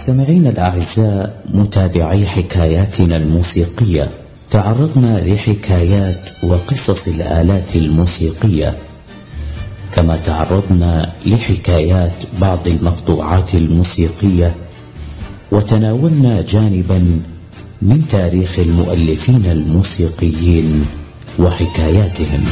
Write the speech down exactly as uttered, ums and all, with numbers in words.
مستمعين الأعزاء متابعي حكاياتنا الموسيقية، تعرضنا لحكايات وقصص الآلات الموسيقية، كما تعرضنا لحكايات بعض المقطوعات الموسيقية، وتناولنا جانبا من تاريخ المؤلفين الموسيقيين وحكاياتهم.